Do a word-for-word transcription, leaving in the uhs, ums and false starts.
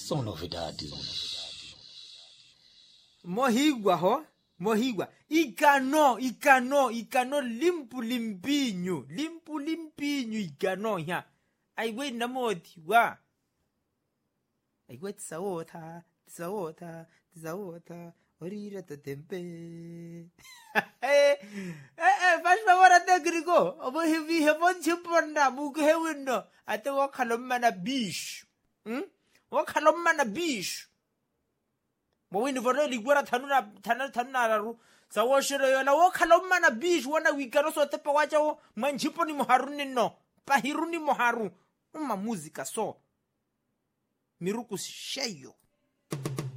Son novidade. Mohigwa ho, mohigwa. Ikano, ikano, ikano limpu limpinyo, limpu limpinyo ikano ya. Aiwe namoti wa. Aiwe tsaota, tsaota, tsaota. Orira to tempe. Eh, eh, fast favor te grigo. Obo hevi hevon chiponda muke window. Ate wa kalomma na bish. Hm? Wa kalomma na bish. Mo wini voro ligwara tanuna tanana tanana ru. Sa wo shiro yo na wa kalomma na bish wana wikano so tepa wacha wo manchiponi moharuni no. Pahiruni moharu. Uma música só. Miruku cheio.